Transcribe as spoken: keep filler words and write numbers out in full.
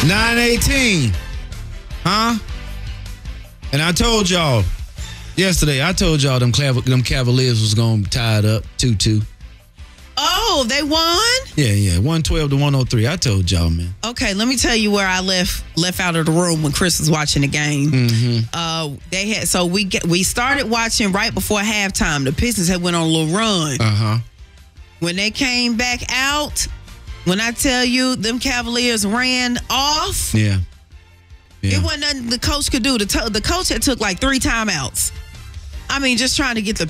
nine eighteen. Huh? And I told y'all yesterday, I told y'all them, Clav- them Cavaliers was going to tie it up two two. Oh, they won? Yeah, yeah. one twelve to one oh three. I told y'all, man. Okay, let me tell you where I left left out of the room when Chris was watching the game. Mm-hmm. Uh, they had so we get, we started watching right before halftime. The Pistons had went on a little run. Uh-huh. When they came back out, when I tell you them Cavaliers ran off, Yeah. yeah. it wasn't nothing the coach could do. The, to- the coach had took like three timeouts. I mean, just trying to get the